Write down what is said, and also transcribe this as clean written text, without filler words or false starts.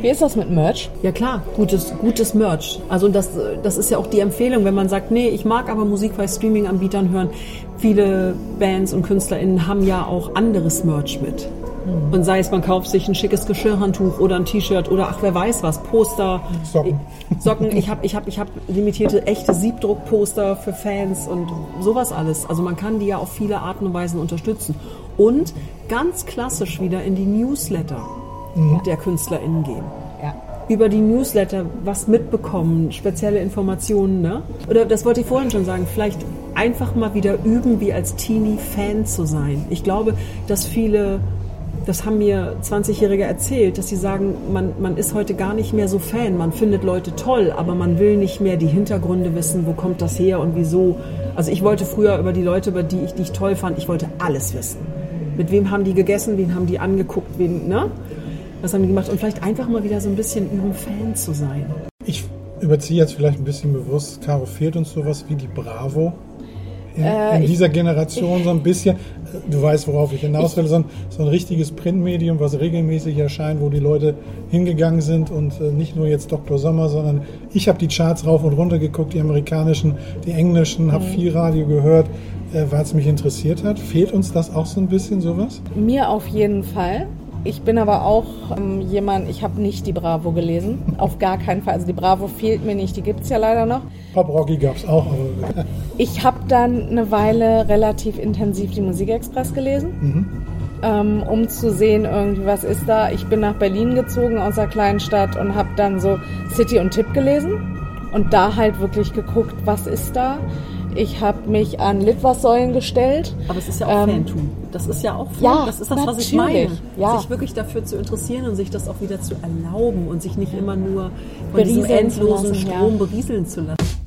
Wie ist das mit Merch? Ja klar, gutes Merch. Also das ist ja auch die Empfehlung, wenn man sagt, nee, ich mag aber Musik bei Streaming-Anbietern hören. Viele Bands und KünstlerInnen haben ja auch anderes Merch mit. Und sei es, man kauft sich ein schickes Geschirrhandtuch oder ein T-Shirt oder ach, wer weiß was, Poster, Socken. Ich hab limitierte, echte Siebdruckposter für Fans und sowas alles. Also man kann die ja auf viele Arten und Weisen unterstützen. Und ganz klassisch wieder in die Newsletter der KünstlerInnen gehen. Ja. Über die Newsletter was mitbekommen, spezielle Informationen, ne? Oder das wollte ich vorhin schon sagen, vielleicht einfach mal wieder üben, wie als Teenie Fan zu sein. Ich glaube, dass viele, das haben mir 20-Jährige erzählt, dass sie sagen, man ist heute gar nicht mehr so Fan, man findet Leute toll, aber man will nicht mehr die Hintergründe wissen, wo kommt das her und wieso. Also ich wollte früher über die Leute, die ich toll fand, ich wollte alles wissen. Mit wem haben die gegessen, wen haben die angeguckt, ne? Was haben die gemacht? Und vielleicht einfach mal wieder so ein bisschen üben, Fan zu sein. Ich überziehe jetzt vielleicht ein bisschen bewusst, Caro, fehlt uns sowas wie die Bravo in dieser Generation so ein bisschen. Du weißt, worauf ich hinaus will, so ein richtiges Printmedium, was regelmäßig erscheint, wo die Leute hingegangen sind und nicht nur jetzt Dr. Sommer, sondern ich habe die Charts rauf und runter geguckt, die amerikanischen, die englischen, habe viel Radio gehört, weil es mich interessiert hat. Fehlt uns das auch so ein bisschen, sowas? Mir auf jeden Fall. Ich bin aber auch jemand, ich habe nicht die Bravo gelesen, auf gar keinen Fall. Also die Bravo fehlt mir nicht, die gibt es ja leider noch. Pop Rocky gab es auch. Aber ich habe dann eine Weile relativ intensiv die Musikexpress gelesen, um zu sehen, irgendwie was ist da. Ich bin nach Berlin gezogen aus einer kleinen Stadt und habe dann so City und Tipp gelesen und da halt wirklich geguckt, was ist da. Ich habe mich an Litfaßsäulen gestellt. Aber es ist ja auch Fantum. Das ist ja auch Fan. Ja, das ist das, was ich meine. Ja. Sich wirklich dafür zu interessieren und sich das auch wieder zu erlauben und sich nicht immer nur von diesem endlosen Strom berieseln zu lassen.